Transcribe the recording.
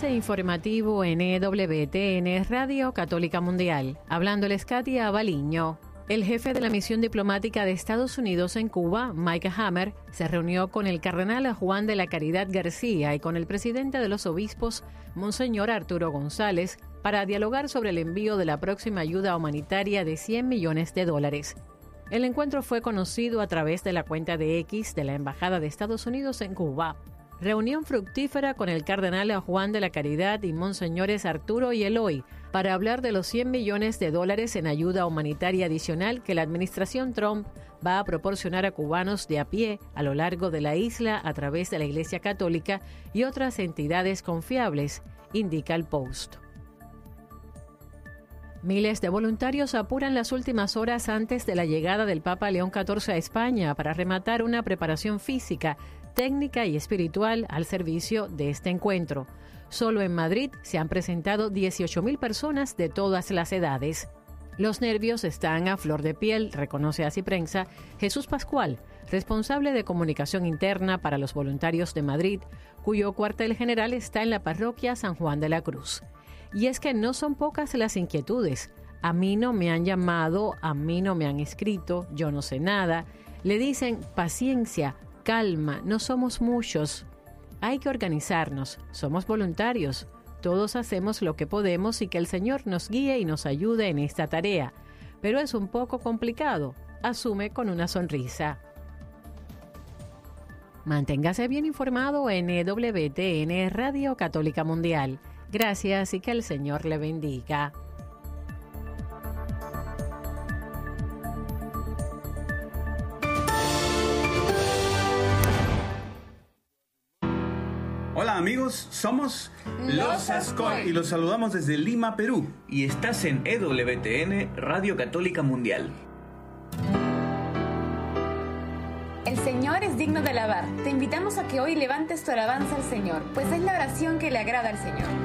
Avance informativo en EWTN, Radio Católica Mundial. Hablándoles Katia Baliño. El jefe de la misión diplomática de Estados Unidos en Cuba, Mike Hammer, se reunió con el cardenal Juan de la Caridad García y con el presidente de los obispos, Monseñor Arturo González, para dialogar sobre el envío de la próxima ayuda humanitaria de $100 millones. El encuentro fue conocido a través de la cuenta de X de la Embajada de Estados Unidos en Cuba. Reunión fructífera con el cardenal Juan de la Caridad y monseñores Arturo y Eloy para hablar de los $100 millones en ayuda humanitaria adicional que la administración Trump va a proporcionar a cubanos de a pie a lo largo de la isla a través de la Iglesia Católica y otras entidades confiables, indica el Post. Miles de voluntarios apuran las últimas horas antes de la llegada del Papa León XIV a España para rematar una preparación física, técnica y espiritual al servicio de este encuentro. Solo en Madrid se han presentado 18.000 personas de todas las edades. Los nervios están a flor de piel, reconoce a Ciprensa Jesús Pascual, responsable de comunicación interna para los voluntarios de Madrid, cuyo cuartel general está en la parroquia San Juan de la Cruz. Y es que no son pocas las inquietudes. A mí no me han llamado, a mí no me han escrito, yo no sé nada. Le dicen paciencia, calma, no somos muchos. Hay que organizarnos, somos voluntarios. Todos hacemos lo que podemos y que el Señor nos guíe y nos ayude en esta tarea. Pero es un poco complicado, asume con una sonrisa. Manténgase bien informado en EWTN, Radio Católica Mundial. Gracias y que el Señor le bendiga. Hola amigos, somos Los Ascoy y los saludamos desde Lima, Perú. Y estás en EWTN, Radio Católica Mundial. El Señor es digno de alabar. Te invitamos a que hoy levantes tu alabanza al Señor, pues es la oración que le agrada al Señor.